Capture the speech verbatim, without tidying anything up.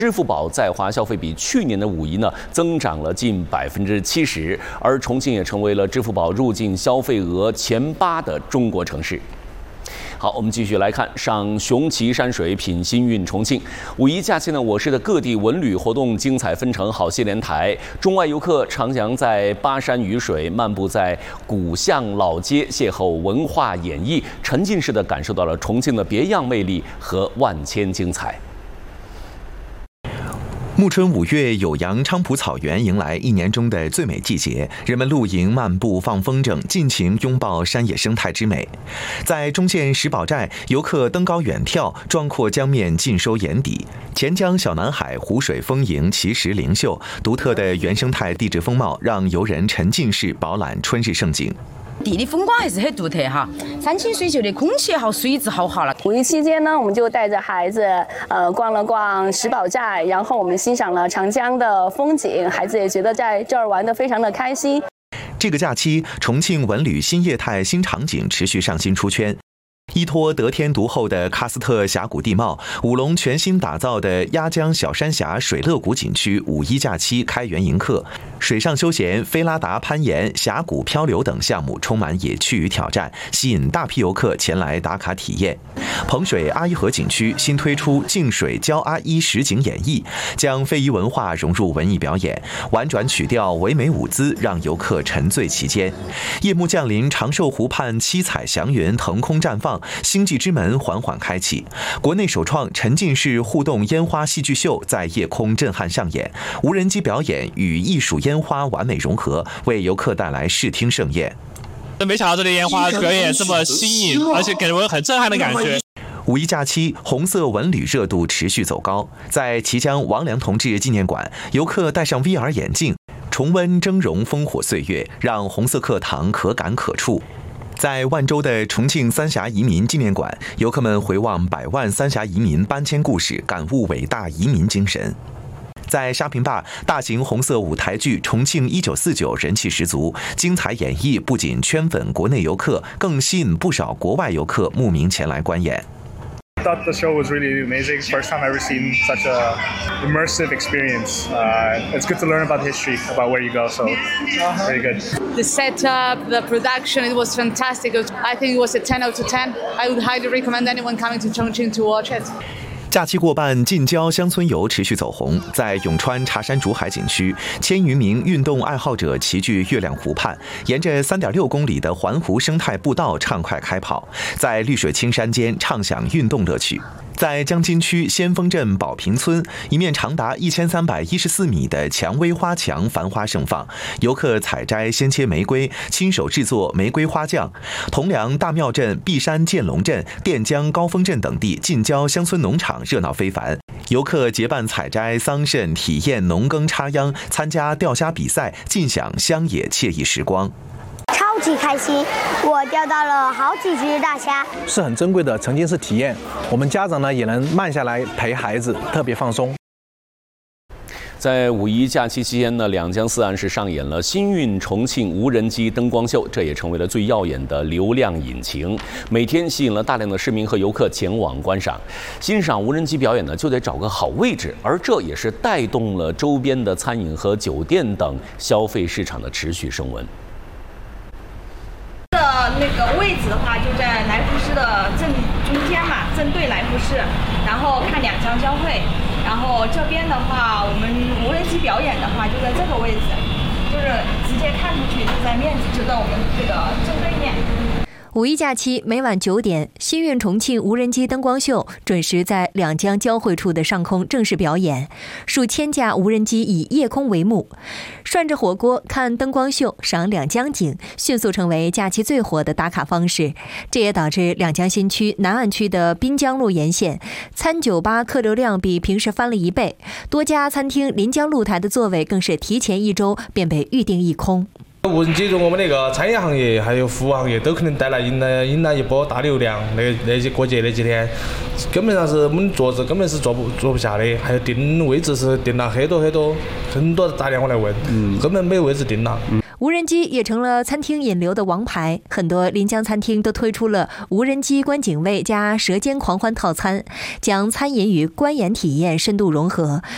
支付宝在华消费比去年的五一呢增长了近百分之七十，而重庆也成为了支付宝入境消费额前八的中国城市。好，我们继续来看上雄奇山水品新韵重庆。五一假期呢，我市的各地文旅活动精彩纷呈，好戏连台。中外游客徜徉在巴山雨水，漫步在古巷老街，邂逅文化演绎，沉浸式的感受到了重庆的别样魅力和万千精彩。 暮春五月，酉阳昌蒲草原迎来一年中的最美季节，人们露营、漫步、放风筝，尽情拥抱山野生态之美。在中县石宝寨，游客登高远眺，壮阔江面尽收眼底。钱江小南海，湖水丰盈，奇石灵秀，独特的原生态地质风貌让游人沉浸式饱览春日盛景。 地理风光还是很独特哈，山清水秀的空气好，水质好好了。 五一期间呢，我们就带着孩子呃逛了逛石宝寨，然后我们欣赏了长江的风景，孩子也觉得在这儿玩得非常的开心。 这个假期，重庆文旅新业态新场景持续上新出圈。依托得天独厚的喀斯特峡谷地貌，武隆全新打造的鸭江小山峡水乐谷景区五一假期开园迎客，水上休闲、菲拉达攀岩、峡谷漂流等项目充满野趣与挑战，吸引大批游客前来打卡体验。彭水阿依河景区新推出净水教阿依实景演绎，将非遗文化融入文艺表演，婉转曲调、唯美舞姿，让游客沉醉其间。夜幕降临，长寿湖畔七彩祥云腾空绽放。星际之门缓缓开启，国内首创沉浸式互动烟花戏剧秀在夜空震撼上演，无人机表演与艺术烟花完美融合，为游客带来视听盛宴。 没想到这里烟花表演这么新颖，而且给我很震撼的感觉。 五一假期，红色文旅热度持续走高，在綦江王良同志纪念馆，游客戴上 V R 眼镜，重温峥嵘烽火岁月，让红色课堂可感可触。在万州的重庆三峡移民纪念馆，游客们回望百万三峡移民搬迁故事，感悟伟大移民精神。在沙坪坝，大型红色舞台剧《重庆一九四九》人气十足，精彩演绎不仅圈粉国内游客，更吸引不少国外游客慕名前来观演。 I thought the show was really amazing. First time I've ever seen such a immersive experience. Uh, it's good to learn about history, about where you go, so very good. The setup, the production, it was fantastic. I think it was a ten out of ten. I would highly recommend anyone coming to Chongqing to watch it. 假期过半，近郊乡村游持续走红。在永川茶山竹海景区，千余名运动爱好者齐聚月亮湖畔，沿着 三点六公里的环湖生态步道畅快开跑，在绿水青山间畅享运动乐趣。在江津区先锋镇宝坪村，一面长达一千三百一十四米的蔷薇花墙繁花盛放，游客采摘鲜切玫瑰，亲手制作玫瑰花酱。铜梁大庙镇、璧山建龙镇、垫江高峰镇等地近郊乡村农场热闹非凡，游客结伴采摘桑葚，体验农耕插秧，参加钓虾比赛，尽享乡野惬意时光。 超级开心，我钓到了好几只大虾， 是很珍贵的沉浸式体验。我们家长呢也能慢下来陪孩子，特别放松。 在五一假期期间呢，两江四岸是上演了新韵重庆无人机灯光秀，这也成为了最耀眼的流量引擎，每天吸引了大量的市民和游客前往观赏。欣赏无人机表演呢，就得找个好位置，而这也是带动了周边的餐饮和酒店等消费市场的持续升温。 那个位置的话，就在来福士的正中间嘛，正对来福士，然后看两江交汇。然后这边的话，我们无人机表演的话，就在这个位置，就是直接看出去就在面，就在我们这个正对面。 五一假期每晚九点，新韵重庆无人机灯光秀准时在两江交汇处的上空正式表演，数千架无人机以夜空为幕，涮着火锅看灯光秀赏两江景，迅速成为假期最火的打卡方式。这也导致两江新区南岸区的滨江路沿线餐酒吧客流量比平时翻了一倍，多家餐厅临江露台的座位更是提前一周便被预定一空。 无人机对我们那个餐饮行业还有服务行业都可能带来引来引来一波大流量。那那些过节那几天，根本上是我们桌子根本是坐不坐不下的，还有订位置是订了很多很多，很多打电话来问，嗯，根本没位置订了。嗯无人机也成了餐厅引流的王牌，很多临江餐厅都推出了无人机观景位加舌尖狂欢套餐，将餐饮与观演体验深度融合，